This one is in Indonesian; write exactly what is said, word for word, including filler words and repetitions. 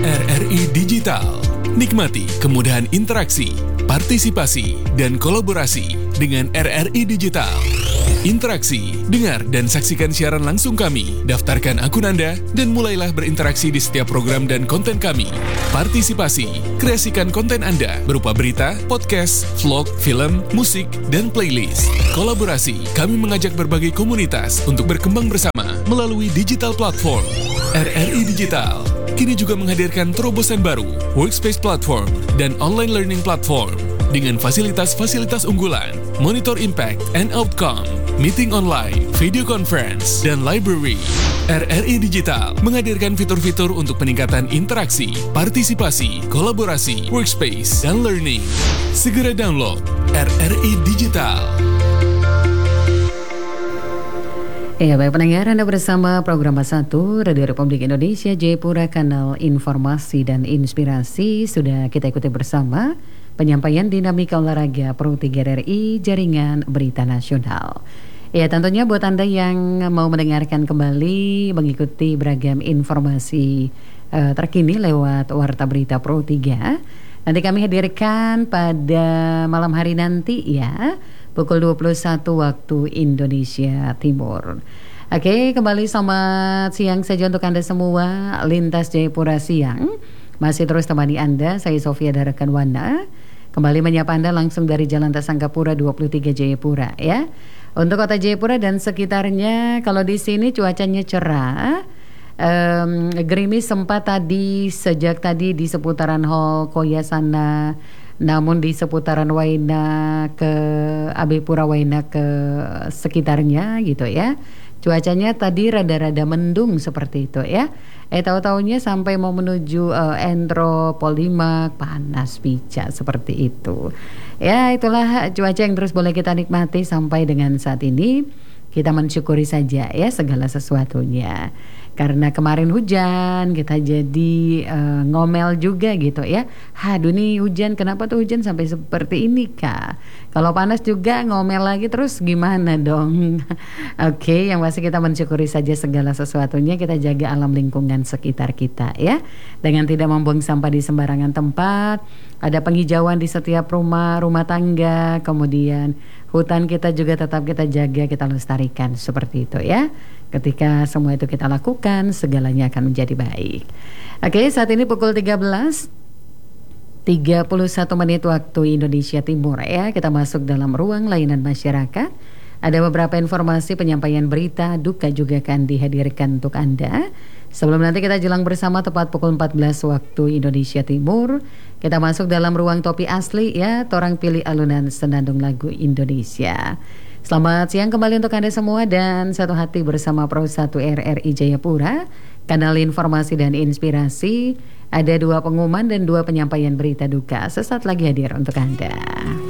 R R I Digital. Nikmati kemudahan interaksi, partisipasi, dan kolaborasi dengan R R I Digital. Interaksi, dengar dan saksikan siaran langsung kami, daftarkan akun Anda, dan mulailah berinteraksi di setiap program dan konten kami. Partisipasi, kreasikan konten Anda berupa berita, podcast, vlog, film, musik, dan playlist. Kolaborasi, kami mengajak berbagai komunitas untuk berkembang bersama melalui digital platform. R R I Digital kini juga menghadirkan terobosan baru, workspace platform, dan online learning platform dengan fasilitas-fasilitas unggulan, monitor impact and outcome, meeting online, video conference, dan library. R R I Digital menghadirkan fitur-fitur untuk peningkatan interaksi, partisipasi, kolaborasi, workspace, dan learning. Segera download R R I Digital. Ya, baik pendengar, Anda bersama program satu Radio Republik Indonesia Jayapura, kanal informasi dan inspirasi. Sudah kita ikuti bersama penyampaian dinamika olahraga Pro tiga R R I Jaringan Berita Nasional. Ya, tentunya buat Anda yang mau mendengarkan kembali, mengikuti beragam informasi uh, terkini lewat Warta Berita Pro tiga, nanti kami hadirkan pada malam hari nanti ya, pukul dua puluh satu waktu Indonesia Timur. Oke, kembali selamat siang saja untuk Anda semua. Lintas Jayapura Siang masih terus temani Anda, saya Sofia Darakanwana. Kembali menyapa Anda langsung dari Jalan Tasangkapura dua puluh tiga Jayapura ya. Untuk kota Jayapura dan sekitarnya, kalau di sini cuacanya cerah. Um, gerimis sempat tadi, sejak tadi di seputaran Hall Koya sana. Namun di seputaran Waina ke Abepura Waina ke sekitarnya gitu ya, cuacanya tadi rada-rada mendung seperti itu ya. Eh tahu-taunya sampai mau menuju uh, Entro, Polimak, panas pica seperti itu. Ya, itulah cuaca yang terus boleh kita nikmati sampai dengan saat ini. Kita mensyukuri saja ya segala sesuatunya. Karena kemarin hujan, kita jadi uh, ngomel juga gitu ya. Haduh nih hujan, kenapa tuh hujan sampai seperti ini kak? Kalau panas juga ngomel lagi terus gimana dong? Oke, okay, yang pasti kita mensyukuri saja segala sesuatunya. Kita jaga alam lingkungan sekitar kita ya. Dengan tidak membuang sampah di sembarangan tempat. Ada penghijauan di setiap rumah, rumah tangga. Kemudian hutan kita juga tetap kita jaga, kita lestarikan seperti itu ya. Ketika semua itu kita lakukan, segalanya akan menjadi baik. Oke, saat ini pukul tiga belas tiga puluh satu menit waktu Indonesia Timur ya. Kita masuk dalam ruang layanan masyarakat. Ada beberapa informasi penyampaian berita, duka juga akan dihadirkan untuk Anda. Sebelum nanti kita jelang bersama tepat pukul empat belas waktu Indonesia Timur, kita masuk dalam ruang topi asli ya, torang pilih alunan senandung lagu Indonesia. Selamat siang kembali untuk Anda semua dan satu hati bersama Pro satu R R I Jayapura, kanal informasi dan inspirasi. Ada dua pengumuman dan dua penyampaian berita duka sesaat lagi hadir untuk Anda.